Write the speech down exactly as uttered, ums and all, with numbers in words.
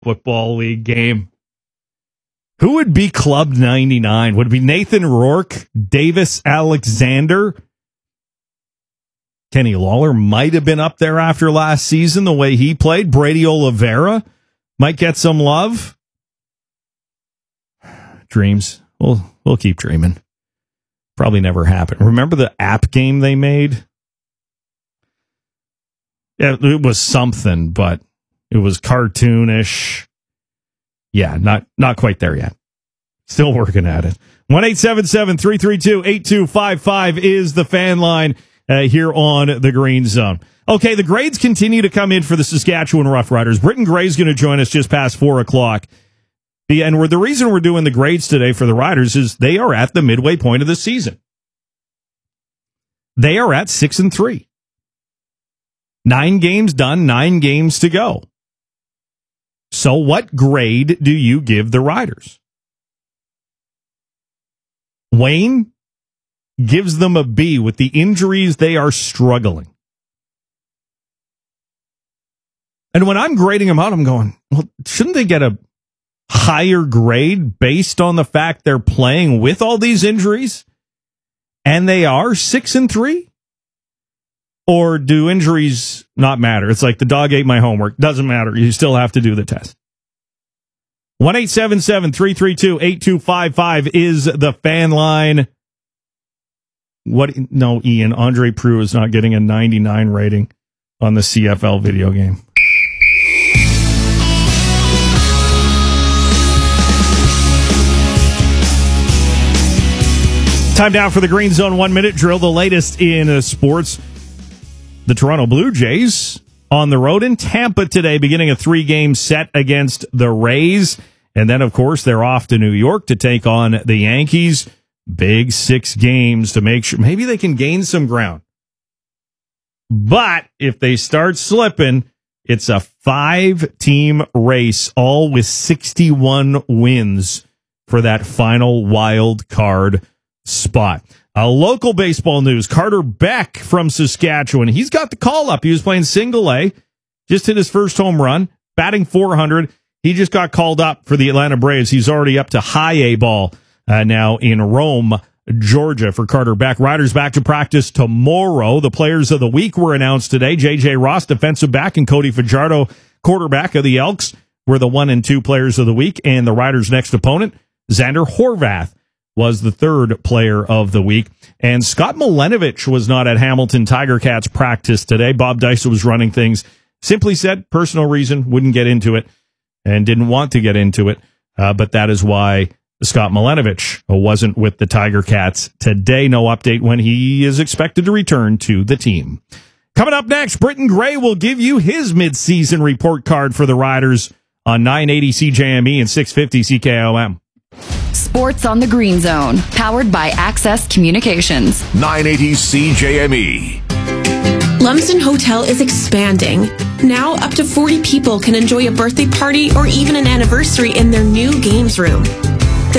Football League game. Who would be Club ninety-nine? Would it be Nathan Rourke, Davis Alexander? Kenny Lawler might have been up there after last season, the way he played. Brady Oliveira might get some love. Dreams. We'll, we'll keep dreaming. Probably never happened. Remember the app game they made? Yeah, it was something, but it was cartoonish. Yeah, not not quite there yet. Still working at it. one eight seven seven, three three two, eight two five five is the fan line uh, here on the Green Zone. Okay, the grades continue to come in for the Saskatchewan Roughriders. Britton Gray's going to join us just past four o'clock. The, and we're, the reason we're doing the grades today for the Riders is they are at the midway point of the season. They are at six and three. Nine games done, nine games to go. So what grade do you give the Riders? Wayne gives them a B. With the injuries, they are struggling. And when I'm grading them out, I'm going, well, shouldn't they get a higher grade based on the fact they're playing with all these injuries? And they are six and three? Or do injuries not matter? It's like the dog ate my homework. Doesn't matter. You still have to do the test. one eight seven seven, three three two, eight two five five is the fan line. What? No, Ian, Andre Proulx is not getting a ninety-nine rating on the C F L video game. Time down for the Green Zone one-minute drill, the latest in uh, sports. The Toronto Blue Jays on the road in Tampa today, beginning a three-game set against the Rays. And then, of course, they're off to New York to take on the Yankees. Big six games to make sure maybe they can gain some ground. But if they start slipping, it's a five-team race, all with sixty-one wins for that final wild card spot. Uh, local baseball news, Carter Beck from Saskatchewan. He's got the call up. He was playing single A, just hit his first home run, batting four hundred. He just got called up for the Atlanta Braves. He's already up to high A ball uh, now in Rome, Georgia for Carter Beck. Riders back to practice tomorrow. The players of the week were announced today. J J Ross, defensive back, and Cody Fajardo, quarterback of the Elks, were the one and two players of the week. And the Riders' next opponent, Xander Horvath, was the third player of the week. And Scott Milenovich was not at Hamilton Tiger Cats practice today. Bob Dyson was running things. Simply said, personal reason, wouldn't get into it and didn't want to get into it. Uh, but that is why Scott Milenovich wasn't with the Tiger Cats today. No update when he is expected to return to the team. Coming up next, Britton Gray will give you his midseason report card for the Riders on nine eighty C J M E and six fifty C K O M. Sports on the Green Zone, powered by Access Communications. nine eighty C J M E. Lumsden Hotel is expanding. Now up to forty people can enjoy a birthday party or even an anniversary in their new games room.